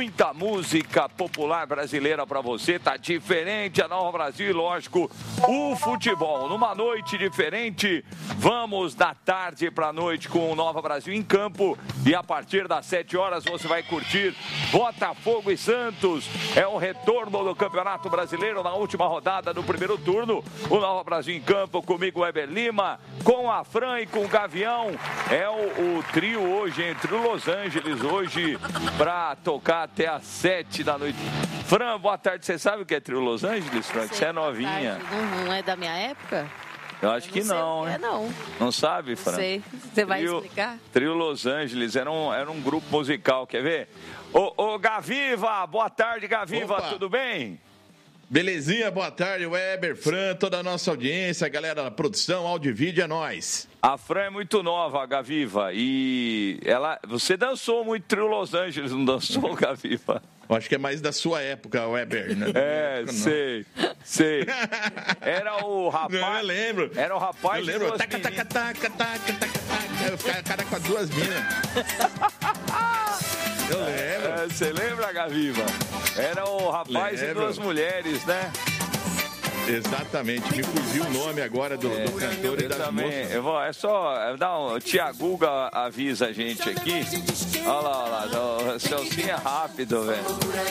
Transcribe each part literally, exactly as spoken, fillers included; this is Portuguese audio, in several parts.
muita música popular brasileira para você. Tá diferente a Nova Brasil e, lógico, o futebol. Numa noite diferente, vamos da tarde para noite com o Nova Brasil em campo. E a partir das sete horas você vai curtir Botafogo e Santos. É o retorno do Campeonato Brasileiro na última rodada do primeiro turno. O Nova Brasil em campo comigo, Weber Lima, com a Fran e com o Gavião. É o, o trio hoje entre o Los Angeles hoje para tocar até às sete da noite. Fran, boa tarde. Você sabe o que é trio Los Angeles, Fran? Você é novinha. Não, não é da minha época? Eu acho eu que não, né? É, não. Não sabe, Fran? Não sei. Você vai trio, explicar? Trio Los Angeles era um, era um grupo musical, quer ver? Ô, ô Gaviva, boa tarde, Gaviva, Opa. Tudo bem? Belezinha, boa tarde, Weber, Fran, toda a nossa audiência, galera da produção, áudio e vídeo, é nóis. A Fran é muito nova, Gaviva, e ela, você dançou muito Trio Los Angeles, não dançou, Gaviva? Eu acho que é mais da sua época, Weber. Né? É, época, sei, sei. Era o rapaz... Não, eu lembro. Era o rapaz eu lembro. Taca, taca, taca, taca, taca, taca. Eu ficava cara com as duas minas. Eu lembro. É, você lembra, Gaviva? Era o rapaz lembro. E duas mulheres, né? Exatamente, me fugiu o nome agora do, é, do cantor e das também, moças. Eu vou, é só dar um... O Tiaguga avisa a gente aqui. Olha lá, olha lá. O Celcinho é rápido, velho.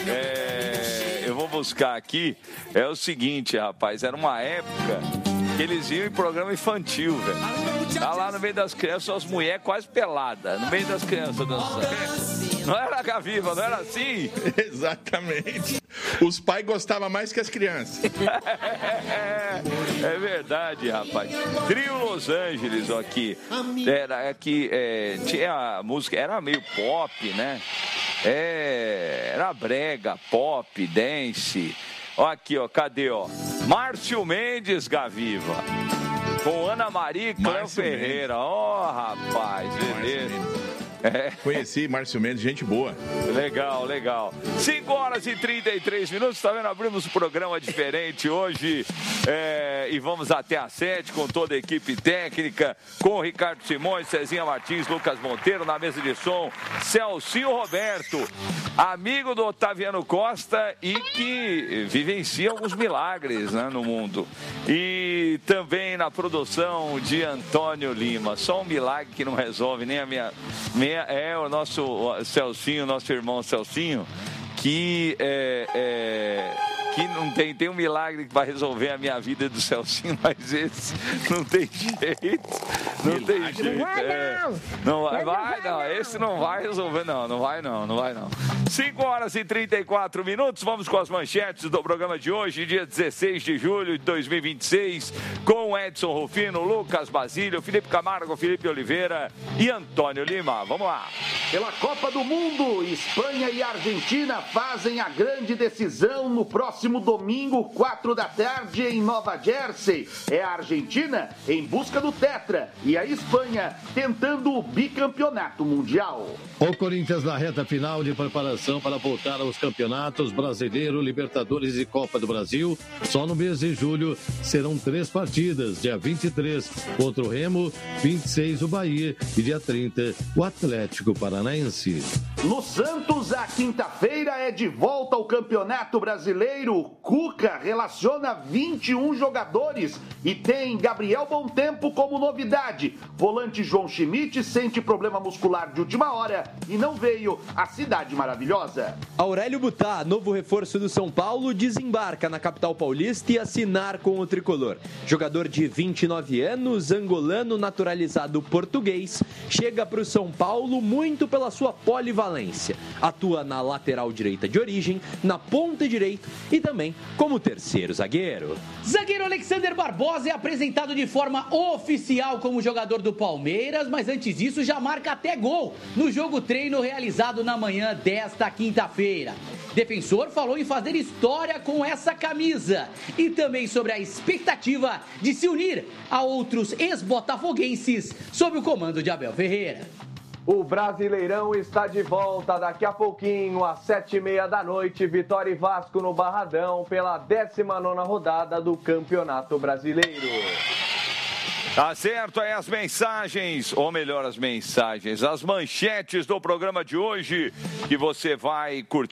É, eu vou buscar aqui. É o seguinte, rapaz. Era uma época que eles iam em programa infantil, velho. Tá lá no meio das crianças, as mulheres quase peladas. No meio das crianças dançando. Não era Gaviva, não era assim? Exatamente. Os pais gostavam mais que as crianças. É, é verdade, rapaz. Trio Los Angeles, ó, aqui. Era aqui, é, tinha a música, era meio pop, né? É, era brega, pop, dance. Ó, aqui, ó, cadê, ó? Márcio Mendes, Gaviva. Com Ana Maria e Cléo Ferreira. Ó, oh, rapaz, beleza. É. Conheci Márcio Mendes, gente boa. Legal, legal. cinco horas e trinta e três minutos, tá vendo? Abrimos um programa diferente hoje é, e vamos até às sete com toda a equipe técnica, com o Ricardo Simões, Cezinha Martins, Lucas Monteiro na mesa de som, Celcinho Roberto, amigo do Otaviano Costa e que vivencia alguns milagres, né, no mundo. E também na produção de Antônio Lima. Só um milagre que não resolve nem a minha... minha É o nosso o Celcinho, nosso irmão Celcinho, que é, é, que não tem, tem um milagre que vai resolver a minha vida do Celcinho, mas esse não tem jeito, não milagre. tem jeito. Não vai, é, não. Não vai, vai, não, esse não vai resolver, não, não vai, não, não vai, não. cinco horas e trinta e quatro minutos, vamos com as manchetes do programa de hoje, dia dezesseis de julho de dois mil e vinte e seis, com Edson Rufino, Lucas Basílio, Felipe Camargo, Felipe Oliveira e Antônio Lima. Vamos lá. Pela Copa do Mundo, Espanha e Argentina fazem a grande decisão no próximo domingo, quatro da tarde, em Nova Jersey. É a Argentina em busca do Tetra e a Espanha tentando o bicampeonato mundial. O Corinthians na reta final de preparação para voltar aos campeonatos Brasileiro, Libertadores e Copa do Brasil. Só no mês de julho serão três partidas. Dia vinte e três contra o Remo, vinte e seis o Bahia e dia trinta o Atlético Paranaense. No Santos, a quinta-feira é de volta ao Campeonato Brasileiro. Cuca relaciona vinte e um jogadores e tem Gabriel Bontempo como novidade. Volante João Schmidt sente problema muscular de última hora e não veio à Cidade Maravilhosa. Aurélio Butá, novo reforço do São Paulo, desembarca na capital paulista e assinar com o tricolor. Jogador de vinte e nove anos, angolano naturalizado português, chega para o São Paulo muito pela sua polivalência. Atua na lateral direita de origem, na ponta direita e também como terceiro zagueiro. Zagueiro Alexander Barbosa é apresentado de forma oficial como jogador do Palmeiras, mas antes disso já marca até gol no jogo treino realizado na manhã desta quinta-feira. Defensor falou em fazer história com essa camisa e também sobre a expectativa de se unir a outros ex-botafoguenses sob o comando de Abel Ferreira. O Brasileirão está de volta daqui a pouquinho, às sete e meia da noite. Vitória e Vasco no Barradão pela décima nona rodada do Campeonato Brasileiro. Tá certo, aí as mensagens, ou melhor, as mensagens, as manchetes do programa de hoje que você vai curtir.